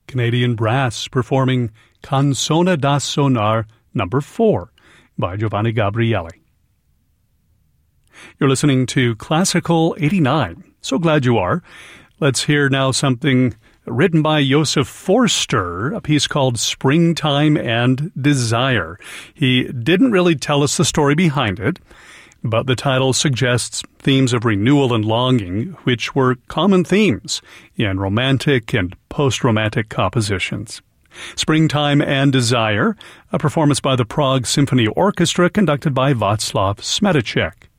Canadian Brass performing Canzone da Sonar No. 4 by Giovanni Gabrieli. You're listening to Classical 89. So glad you are. Let's hear now something written by Josef Forster, a piece called Springtime and Desire. He didn't really tell us the story behind it, but the title suggests themes of renewal and longing, which were common themes in romantic and post-romantic compositions. Springtime and Desire, a performance by the Prague Symphony Orchestra conducted by Václav Smetacek.